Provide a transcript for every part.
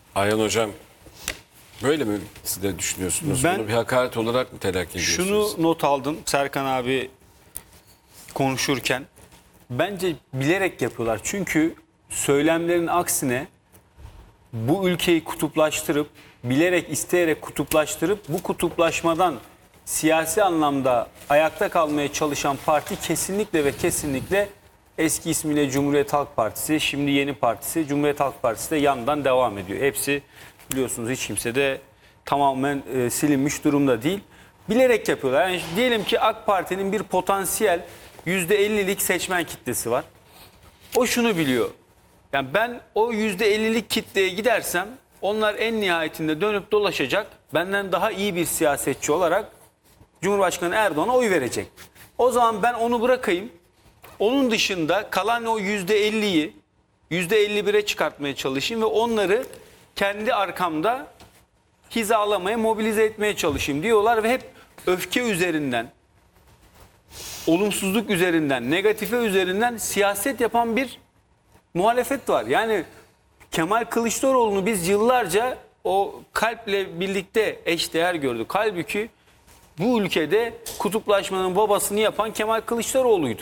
Ayhan Hocam, böyle mi siz de düşünüyorsunuz? Ben Bunu bir hakaret olarak mı telakki ediyorsunuz? şunu not aldım Serkan abi konuşurken. Bence bilerek yapıyorlar. Çünkü söylemlerin aksine bu ülkeyi kutuplaştırıp, bilerek isteyerek kutuplaştırıp bu kutuplaşmadan siyasi anlamda ayakta kalmaya çalışan parti kesinlikle ve kesinlikle eski ismiyle Cumhuriyet Halk Partisi, şimdi yeni partisi Cumhuriyet Halk Partisi de yandan devam ediyor. Hepsi biliyorsunuz hiç kimse de tamamen silinmiş durumda değil. Bilerek yapıyorlar. Yani diyelim ki AK Parti'nin bir potansiyel %50'lik seçmen kitlesi var. O şunu biliyor. Yani ben o %50'lik kitleye gidersem onlar en nihayetinde dönüp dolaşacak. Benden daha iyi bir siyasetçi olarak Cumhurbaşkanı Erdoğan'a oy verecek. O zaman ben onu bırakayım. Onun dışında kalan o %50'yi %51'e çıkartmaya çalışayım ve onları kendi arkamda hizalamaya, mobilize etmeye çalışayım diyorlar ve hep öfke üzerinden, olumsuzluk üzerinden, negatife üzerinden siyaset yapan bir muhalefet var. Yani Kemal Kılıçdaroğlu'nu biz yıllarca o kalple birlikte eşdeğer gördük. Halbuki bu ülkede kutuplaşmanın babasını yapan Kemal Kılıçdaroğlu'ydu.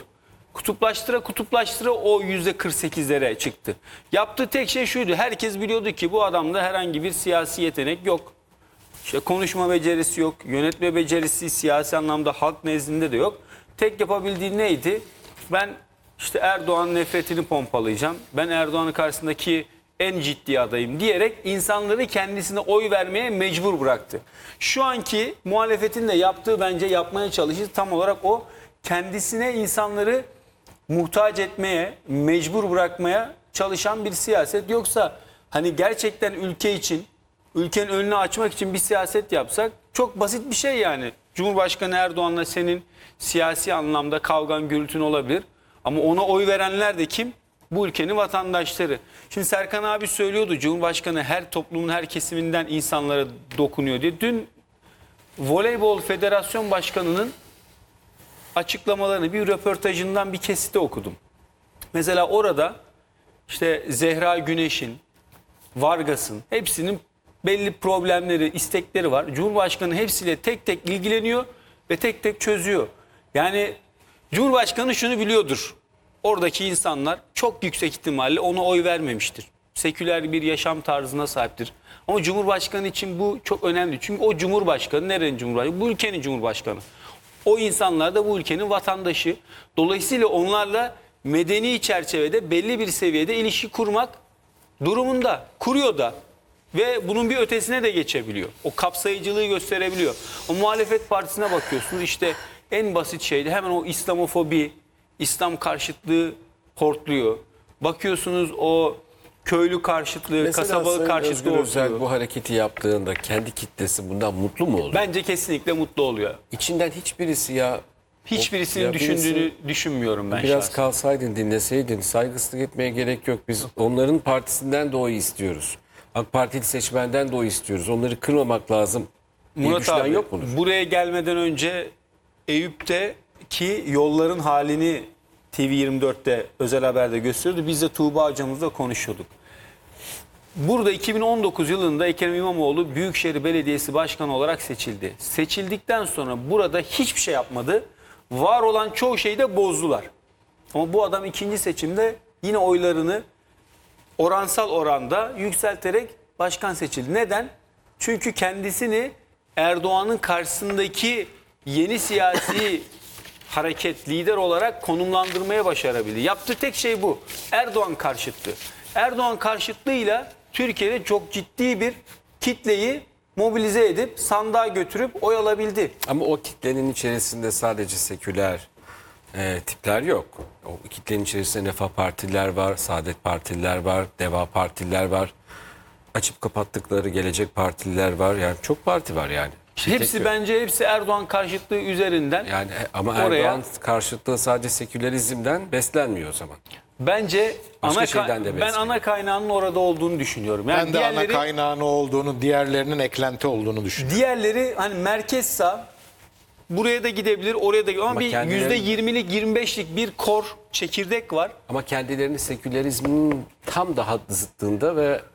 Kutuplaştıra o %48'lere çıktı. Yaptığı tek şey şuydu. Herkes biliyordu ki bu adamda herhangi bir siyasi yetenek yok. İşte konuşma becerisi yok, yönetme becerisi siyasi anlamda halk nezdinde de yok. Tek yapabildiği neydi? Ben işte Erdoğan'ın nefretini pompalayacağım. Ben Erdoğan'ın karşısındaki en ciddi adayım diyerek insanları kendisine oy vermeye mecbur bıraktı. Şu anki muhalefetin de yaptığı, bence yapmaya çalıştığı tam olarak o, kendisine insanları muhtaç etmeye, mecbur bırakmaya çalışan bir siyaset. Yoksa hani gerçekten ülke için, ülkenin önünü açmak için bir siyaset yapsak çok basit bir şey yani. Cumhurbaşkanı Erdoğan'la senin siyasi anlamda kavgan, gürültün olabilir. Ama ona oy verenler de kim? Bu ülkenin vatandaşları. Şimdi Serkan abi söylüyordu, Cumhurbaşkanı her toplumun her kesiminden insanlara dokunuyor diye. Dün Voleybol Federasyon Başkanı'nın açıklamalarını, bir röportajından bir kesiti okudum. Mesela orada işte Zehra Güneş'in, Vargas'ın hepsinin belli problemleri, istekleri var. Cumhurbaşkanı hepsiyle tek tek ilgileniyor ve tek tek çözüyor. Yani Cumhurbaşkanı şunu biliyordur. Oradaki insanlar çok yüksek ihtimalle ona oy vermemiştir. Seküler bir yaşam tarzına sahiptir. Ama Cumhurbaşkanı için bu çok önemli. Çünkü o Cumhurbaşkanı, nerenin Cumhurbaşkanı? Bu ülkenin Cumhurbaşkanı. O insanlar da bu ülkenin vatandaşı. Dolayısıyla onlarla medeni çerçevede belli bir seviyede ilişki kurmak durumunda, kuruyor da ve bunun bir ötesine de geçebiliyor. O kapsayıcılığı gösterebiliyor. O muhalefet partisine bakıyorsunuz, işte en basit şeyde hemen o İslamofobi, İslam karşıtlığı hortluyor. Bakıyorsunuz o köylü karşıtlığı, Mesela kasabalı Sayın karşıtlığı Özgür Özel hortluyor. bu hareketi yaptığında kendi kitlesi bundan mutlu mu oluyor? Bence kesinlikle mutlu oluyor. İçinden hiçbirisi ya Hiçbirisinin ya düşündüğünü düşünmüyorum ben biraz şahsen. kalsaydın, dinleseydin, saygısızlık etmeye gerek yok. Biz onların partisinden de oy istiyoruz. AK Partili seçmenden de oy istiyoruz. Onları kırmamak lazım. Murat düşünen abi, yok mudur? buraya gelmeden önce Eyüp'teki yolların halini TV24'te özel haberde gösteriyordu. Biz de Tuğba hocamızla konuşuyorduk. Burada 2019 yılında Ekrem İmamoğlu Büyükşehir Belediyesi Başkanı olarak seçildi. Seçildikten sonra burada hiçbir şey yapmadı. Var olan çoğu şeyi de bozdular. Ama bu adam ikinci seçimde yine oylarını oransal oranda yükselterek başkan seçildi. Neden? Çünkü kendisini Erdoğan'ın karşısındaki yeni siyasi hareket, lider olarak konumlandırmaya başarabildi. Yaptığı tek şey bu. Erdoğan karşıtlığı. Erdoğan karşıtlığıyla Türkiye'de çok ciddi bir kitleyi mobilize edip sandığa götürüp oy alabildi. Ama o kitlenin içerisinde sadece seküler tipler yok. O kitlenin içerisinde Refah Partililer var, Saadet Partililer var, Deva Partililer var. Açıp kapattıkları Gelecek Partililer var. Yani çok parti var yani. Hepsi bence hepsi Erdoğan karşıtlığı üzerinden. Yani ama oraya, Erdoğan karşıtlığı sadece sekülerizmden beslenmiyor o zaman. Bence Başka şeyden de ben besliyor. ana kaynağının orada olduğunu düşünüyorum. Yani Ben de ana kaynağını olduğunu, diğerlerinin eklenti olduğunu düşünüyorum. diğerleri hani merkez sağ, buraya da gidebilir, oraya da gidebilir. Ama bir kendileri- %20'lik, 25'lik bir kor çekirdek var. Ama kendilerini sekülerizmin tam daha zıttında ve